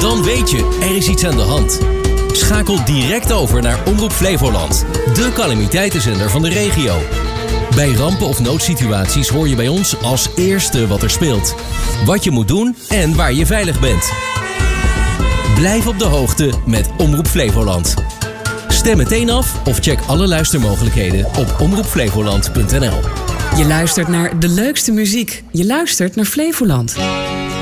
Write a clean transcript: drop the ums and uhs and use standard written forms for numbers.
Dan weet je, er is iets aan de hand. Schakel direct over naar Omroep Flevoland, de calamiteitenzender van de regio. Bij rampen of noodsituaties hoor je bij ons als eerste wat er speelt. Wat je moet doen en waar je veilig bent. Blijf op de hoogte met Omroep Flevoland. Stem meteen af of check alle luistermogelijkheden op omroepflevoland.nl. Je luistert naar de leukste muziek. Je luistert naar Flevoland.